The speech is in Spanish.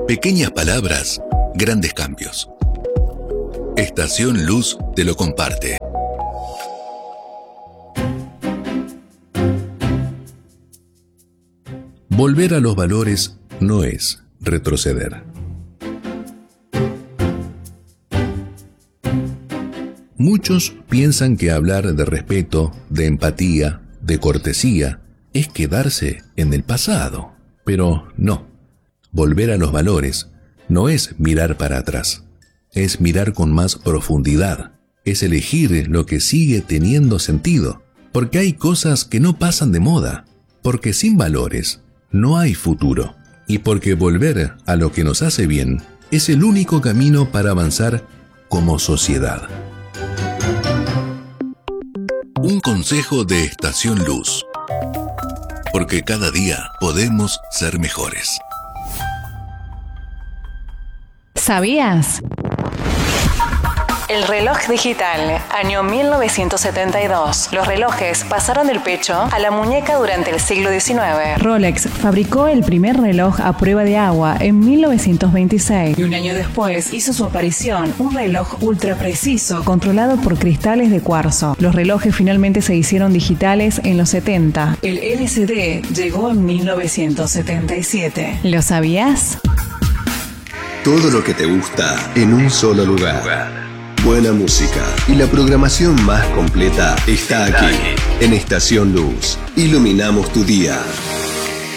Pequeñas palabras, grandes cambios. Estación Luz te lo comparte. Volver a los valores no es retroceder. Muchos piensan que hablar de respeto, de empatía, de cortesía, es quedarse en el pasado. Pero no. Volver a los valores no es mirar para atrás. Es mirar con más profundidad. Es elegir lo que sigue teniendo sentido. Porque hay cosas que no pasan de moda. Porque sin valores no hay futuro. Y porque volver a lo que nos hace bien es el único camino para avanzar como sociedad. Un consejo de Estación Luz. Porque cada día podemos ser mejores. ¿Sabías? El reloj digital, año 1972. Los relojes pasaron del pecho a la muñeca durante el siglo XIX. Rolex fabricó el primer reloj a prueba de agua en 1926. Y un año después hizo su aparición Un reloj ultra preciso, controlado por cristales de cuarzo. Los relojes finalmente se hicieron digitales en los 70. El LCD llegó en 1977. ¿Lo sabías? Todo lo que te gusta en un solo lugar. Buena música y la programación más completa está aquí, en Estación Luz. Iluminamos tu día.